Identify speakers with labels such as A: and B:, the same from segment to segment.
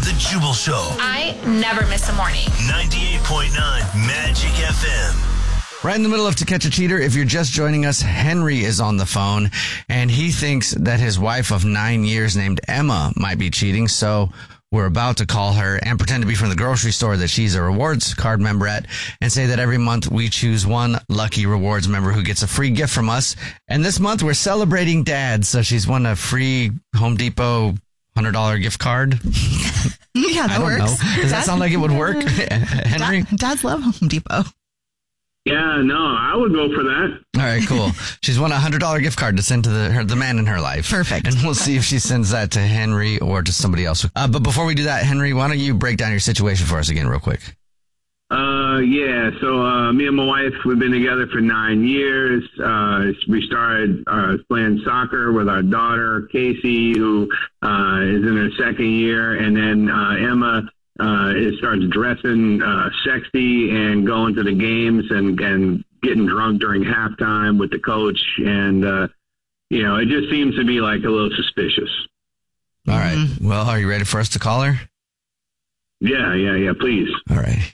A: The Jubal Show.
B: I never miss a morning.
A: 98.9 Magic FM.
C: Right in the middle of To Catch a Cheater, if you're just joining us, Henry is on the phone, and he thinks that his wife of 9 years named Emma might be cheating, so we're about to call her and pretend to be from the grocery store that she's a rewards card member at, and say that every month we choose one lucky rewards member who gets a free gift from us. And this month we're celebrating Dad, so she's won a free Home Depot $100 gift card.
D: Yeah, that works.
C: Does that sound like it would work, Henry?
D: Dads love Home Depot.
E: Yeah, no, I would go for that.
C: All right, cool. She's won a $100 gift card to send to the man in her life.
D: Perfect.
C: And we'll see if she sends that to Henry or to somebody else. But before we do that, Henry, why don't you break down your situation for us again real quick?
E: Yeah, so me and my wife, we've been together for 9 years. We started playing soccer with our daughter, Casey, who is in her second year. And then Emma starts dressing sexy and going to the games and getting drunk during halftime with the coach. And, it just seems to be like a little suspicious.
C: All right. Well, are you ready for us to call her?
E: Yeah, please.
C: All right.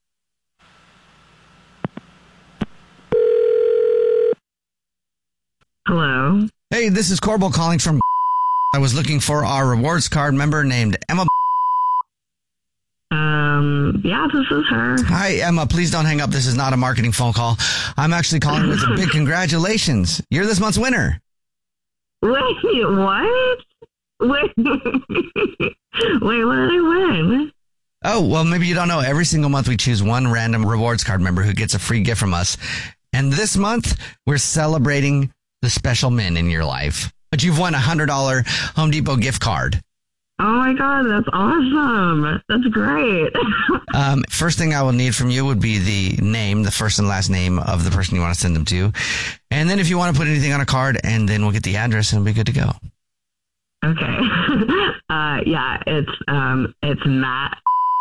F: Hello.
C: Hey, this is Corbel calling from. I was looking for our rewards card member named Emma.
F: Yeah, this is her.
C: Hi, Emma. Please don't hang up. This is not a marketing phone call. I'm actually calling with a big congratulations. You're this month's winner.
F: Wait, what? Wait, what did I win?
C: Oh, well, maybe you don't know. Every single month we choose one random rewards card member who gets a free gift from us. And this month we're celebrating the special men in your life. But you've won a $100 Home Depot gift card.
F: Oh my God, that's awesome. That's great.
C: First thing I will need from you would be the name, the first and last name of the person you want to send them to. And then if you want to put anything on a card, and then we'll get the address and we'll be good to go.
F: Okay. Yeah, it's Matt.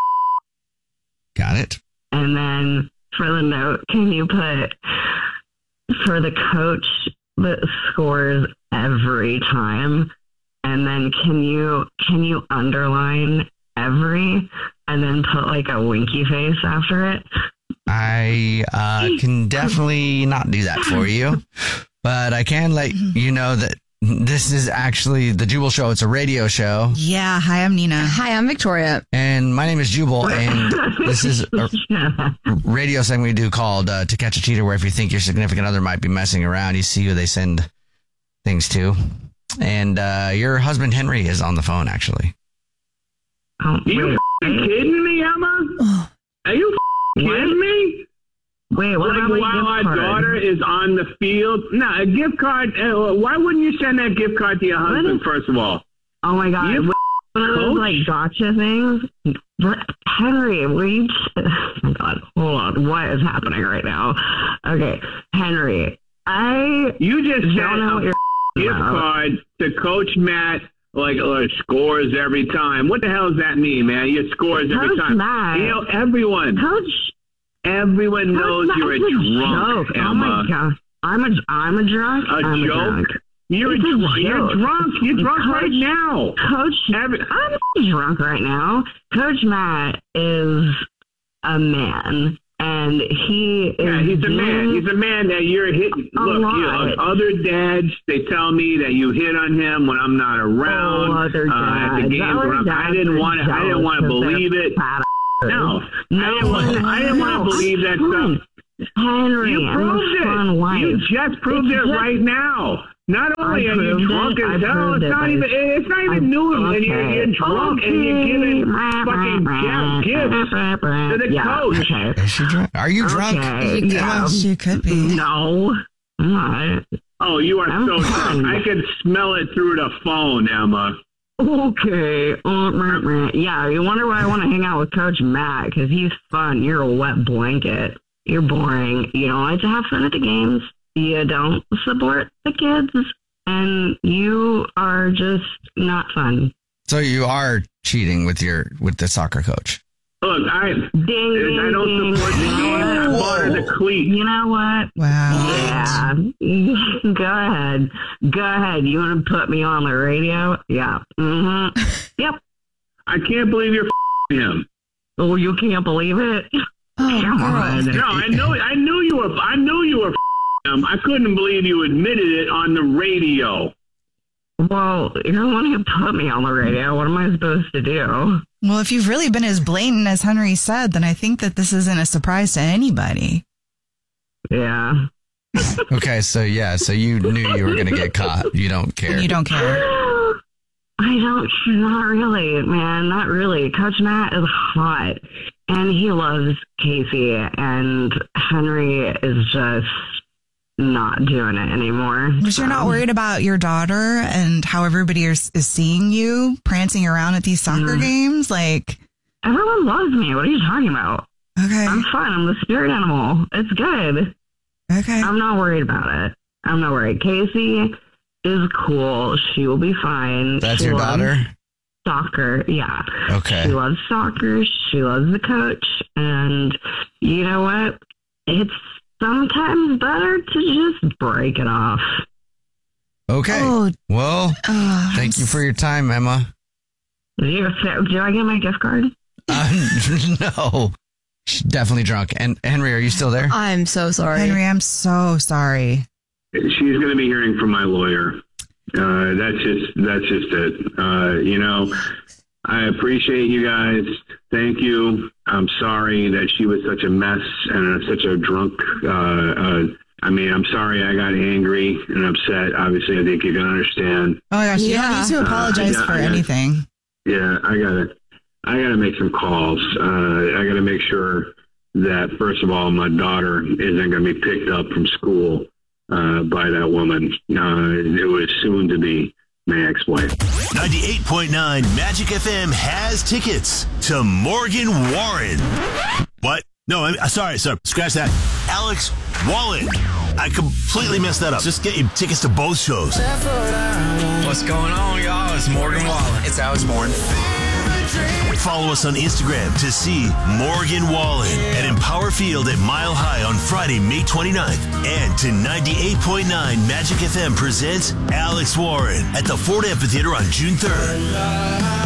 C: Got it.
F: And then for the note, can you put for the coach that scores every time? And then can you underline every and then put like a winky face after it?
C: I can definitely not do that for you, but I can let you know that this is actually the Jubal Show. It's a radio show.
D: Yeah. Hi, I'm Nina.
B: Hi, I'm Victoria.
C: And my name is Jubal, and this is a radio segment we do called To Catch a Cheater, where if you think your significant other might be messing around, you see who they send things to. And your husband, Henry, is on the phone, actually.
E: Are you kidding me, Emma? Are you kidding me?
F: Wait, what about my
E: while our
F: gift card?
E: daughter is on the field? No, a gift card. Why wouldn't you send that gift card to your husband, first of all?
F: Oh my God.
E: You
F: one of those like gotcha things? Henry, oh my God, hold on. What is happening right now? Okay, Henry,
E: You just
F: don't
E: sent
F: know what you're
E: a gift
F: about.
E: card to Coach Matt, scores every time. What the hell does that mean, man? You scores every
F: Coach
E: time.
F: Matt.
E: Everyone knows you're a drunk,
F: joke.
E: Emma.
F: Oh my God. I'm a drunk. I'm
E: joke?
F: A drunk.
E: You're
F: It's a
E: drunk. You're drunk
F: Coach,
E: right now.
F: Coach, I'm not drunk right now. Coach Matt is a man, and he is.
E: Yeah, he's a man. He's a man that you're hitting. Look, other dads, they tell me that you hit on him when I'm not around.
F: Other dads.
E: At the games where I didn't want to believe it. No, I didn't want to believe that stuff.
F: Henry,
E: You proved it. You just proved it right now. Not only are you drunk as hell, it's not even new. And you're drunk and you're giving fucking gifts to the coach.
C: Is she drunk? Are you drunk?
F: Yeah.
D: She could be.
F: No. I'm not.
E: Oh, you are so drunk. I can smell it through the phone, Emma.
F: Okay. Yeah, you wonder why I want to hang out with Coach Matt, because he's fun. You're a wet blanket. You're boring. You don't like to have fun at the games. You don't support the kids. And you are just not fun.
C: So you are cheating with the soccer coach.
E: Look, I don't support the game. I bought her the cleat.
F: You know what?
D: Wow.
F: Yeah. Go ahead. You want to put me on the radio? Yeah. Mm-hmm. Yep.
E: I can't believe you're him.
F: Oh, you can't believe it?
D: Oh,
F: Come on.
E: No, I knew you were him. I couldn't believe you admitted it on the radio.
F: Well, you're the one who put me on the radio. What am I supposed to do?
D: Well, if you've really been as blatant as Henry said, then I think that this isn't a surprise to anybody.
F: Yeah.
C: Okay, so you knew you were going to get caught. You don't care.
D: You don't care.
F: Not really, man. Not really. Coach Matt is hot, and he loves Casey, and Henry is just not doing it anymore.
D: But you're not worried about your daughter and how everybody is seeing you prancing around at these soccer games? Like,
F: everyone loves me. What are you talking about?
D: okay.
F: I'm fine. I'm the spirit animal. It's good.
D: Okay.
F: I'm not worried about it. I'm not worried. Casey is cool. She will be fine.
C: That's
F: She
C: your
F: loves
C: daughter?
F: Soccer, yeah.
C: Okay.
F: She loves soccer. She loves the coach. And you know what? It's sometimes better to just break it off.
C: Okay.
D: Oh,
C: Well, thank you for your time, Emma.
F: Do I get my gift card?
C: No. She's definitely drunk. And Henry, are you still there?
B: I'm so sorry.
D: Henry, I'm so sorry.
E: She's going to be hearing from my lawyer. That's just it. I appreciate you guys. Thank you. I'm sorry that she was such a mess and such a drunk. I'm sorry I got angry and upset. Obviously, I think you can understand.
D: Oh my gosh, you don't
B: Yeah.
D: need to apologize for anything.
E: Yeah, I gotta make some calls. I gotta make sure that, first of all, my daughter isn't gonna be picked up from school by that woman. It was soon to be my ex-wife.
A: 98.9 Magic FM has tickets to Morgan Wallen. What? No, sorry. Scratch that. Alex Wallen. I completely messed that up. Just get you tickets to both shows.
G: What's going on, y'all? It's Morgan Wallen. It's Alex Bourne.
A: Follow us on Instagram to see Morgan Wallen at Empower Field at Mile High on Friday, May 29th. And to 98.9 Magic FM presents Alex Warren at the Ford Amphitheater on June 3rd.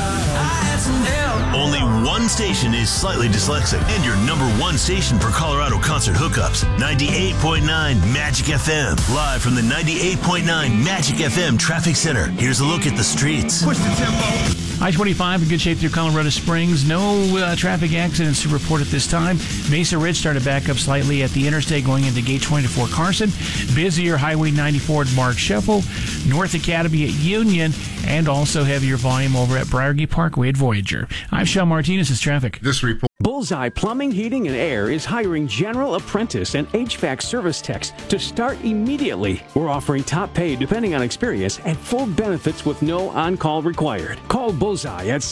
A: Only one station is slightly dyslexic, and your number one station for Colorado concert hookups. 98.9 Magic FM. Live from the 98.9 Magic FM Traffic Center. Here's a look at the streets.
H: I-25 in good shape through Colorado Springs. No traffic accidents to report at this time. Mesa Ridge started back up slightly at the interstate going into Gate 20 to Fort Carson. Busier Highway 94 at Mark Scheffel. North Academy at Union. And also heavier volume over at Briargate Parkway at Voyager. I'm Shel Martinez. This is traffic.
I: This report.
J: Bullseye Plumbing, Heating, and Air is hiring general apprentice and HVAC service techs to start immediately. We're offering top pay depending on experience and full benefits with no on-call required. Call Bullseye at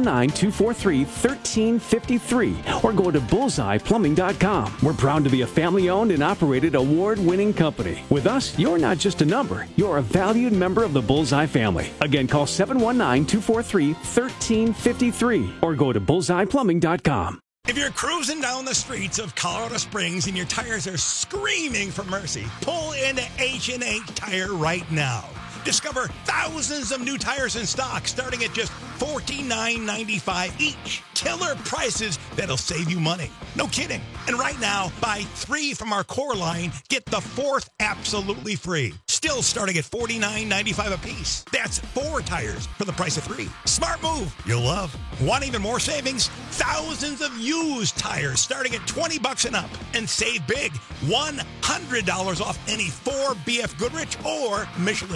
J: 719-243-1353 or go to bullseyeplumbing.com. We're proud to be a family-owned and operated award-winning company. With us, you're not just a number. You're a valued member of the Bullseye family. Again, call 719-243-1353 or go to bullseyeplumbing.com.
K: If you're cruising down the streets of Colorado Springs and your tires are screaming for mercy, pull into H&H Tire right now. Discover thousands of new tires in stock starting at just $49.95 each. Killer prices that'll save you money. No kidding. And right now, buy 3 from our core line, get the 4th absolutely free. Still starting at $49.95 a piece. That's 4 tires for the price of 3. Smart move. You'll love. Want even more savings? Thousands of used tires starting at $20 and up. And save big. $100 off any 4 BF Goodrich or Michelin